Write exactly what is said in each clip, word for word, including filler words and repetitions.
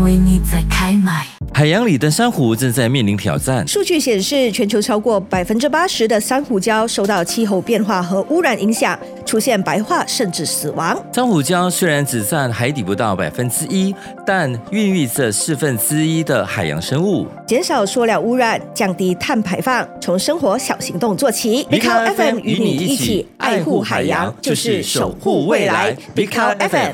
为你在开麦。 海洋里的珊瑚正在面临挑战。 数据显示，全球超过百分之八十的珊瑚礁受到气候变化和污染影响，出现白化甚至死亡。 珊瑚礁虽然只占海底不到百分之一，但孕育着四分之一的海洋生物。 减少塑料污染，降低碳排放，从生活小行动做起。Big Cow F M 与你一起爱护海洋，就是守护未来。Big Cow F M。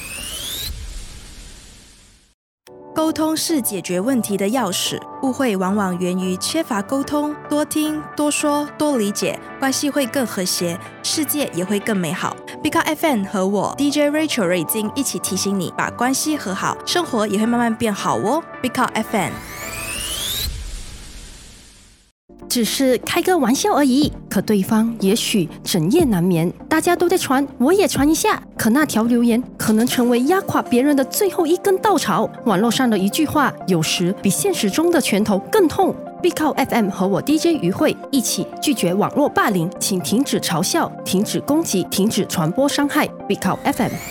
沟通是解决问题的钥匙，误会往往源于缺乏沟通，多听、多说、多理解，关系会更和谐，世界也会更美好。Big Cow F M 和我 D J Rachel 瑞金一起提醒你，把关系和好，生活也会慢慢变好哦。Big Cow F M。 只是开个玩笑而已，可对方也许整夜难眠。大家都在传，我也传一下。可那条留言可能成为压垮别人的最后一根稻草。网络上的一句话，有时比现实中的拳头更痛。Big Cow F M 和我 D J 于慧一起拒绝网络霸凌，请停止嘲笑，停止攻击，停止传播伤害。Big Cow F M。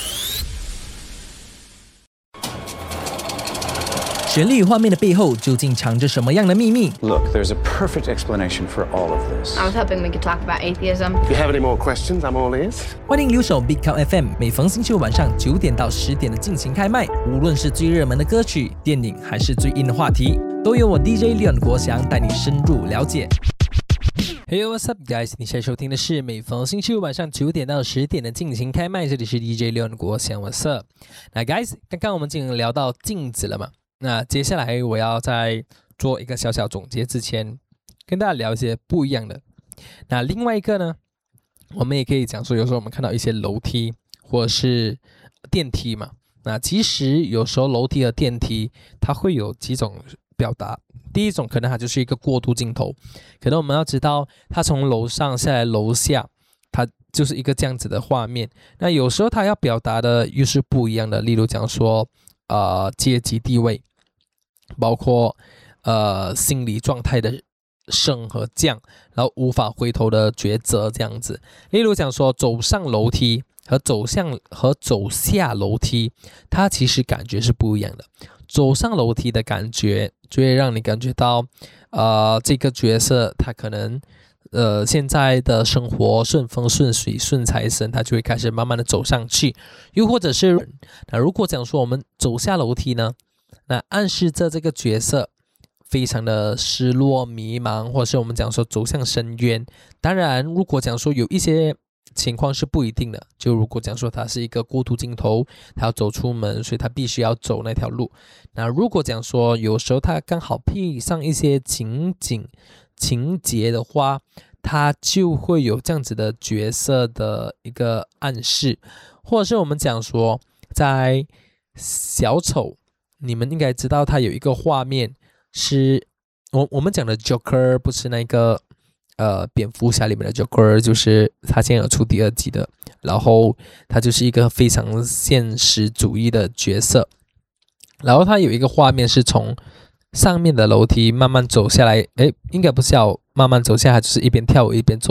绚丽画面的背后究竟藏着什么样的秘密 ？Look, there's a perfect explanation for all of this. I was hoping we could talk about atheism. If you have any more questions, I'm all ears. 欢迎留守 Big Cow F M， 每逢星期五晚上九点到十点的尽情开麦。无论是最热门的歌曲、电影，还是最硬的话题，都由我 D J Leon 国祥带你深入了解。Hey, what's up, guys？ 你现在收听的是每逢星期五晚上九点到十点的尽情开麦，这里是 D J Leon 国祥 ，What's up？ 那 guys， 刚刚我们已经聊到镜子了嘛？那接下来我要在做一个小小总结之前，跟大家聊一些不一样的。那另外一个呢，我们也可以讲说，有时候我们看到一些楼梯或者是电梯嘛，那其实有时候楼梯和电梯它会有几种表达。第一种可能它就是一个过渡镜头，可能我们要知道它从楼上下来楼下，它就是一个这样子的画面。那有时候它要表达的又是不一样的，例如讲说呃阶级地位，包括呃心理状态的升和降，然后无法回头的抉择这样子。例如讲说走上楼梯和走向和走下楼梯，它其实感觉是不一样的。走上楼梯的感觉就会让你感觉到呃这个角色他可能呃现在的生活顺风顺水顺财神，他就会开始慢慢的走上去。又或者是那如果讲说我们走下楼梯呢，那暗示着这个角色非常的失落迷茫，或者是我们讲说走向深渊。当然如果讲说有一些情况是不一定的，就如果讲说它是一个过渡镜头，他要走出门，所以他必须要走那条路。那如果讲说有时候他刚好配上一些情景情节的话，他就会有这样子的角色的一个暗示。或者是我们讲说在小丑，你们应该知道他有一个画面是我我们讲的 Joker， 不是那个呃蝙蝠侠里面的 Joker， 就是他现在有出第二季的，然后他就是一个非常现实主义的角色。然后他有一个画面是从上面的楼梯慢慢走下来，诶，应该不是要慢慢走下来，就是一边跳舞一边走